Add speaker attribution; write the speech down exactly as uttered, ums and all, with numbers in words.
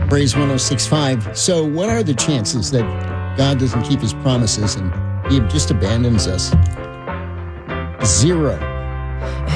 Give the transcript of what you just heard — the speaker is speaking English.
Speaker 1: Praise one oh six point five. So what are the chances that God doesn't keep his promises and he just abandons us? Zero.